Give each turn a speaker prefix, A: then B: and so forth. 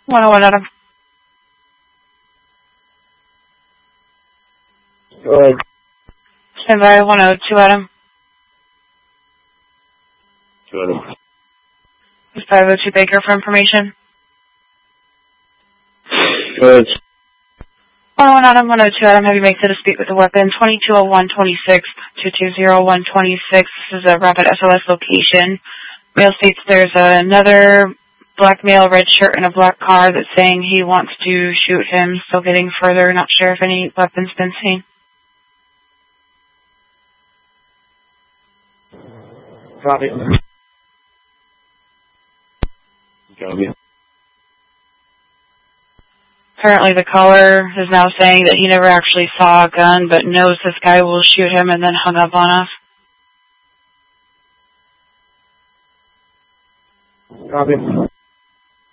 A: 101 Adam.
B: Go ahead.
A: Stand by 102 Adam.
B: Go ahead.
A: This is 502 Baker for information.
B: Go ahead.
A: 101 Adam, 102 Adam, have you make the dispute with the weapon 220126, 220126. This is a rapid SOS location. Mail states there's another black male, red shirt, and a black car that's saying he wants to shoot him. Still getting further, not sure if any weapon's been seen.
B: Copy. Copy.
A: Apparently the caller is now saying that he never actually saw a gun, but knows this guy will shoot him, and then hung up on us.
B: Copy.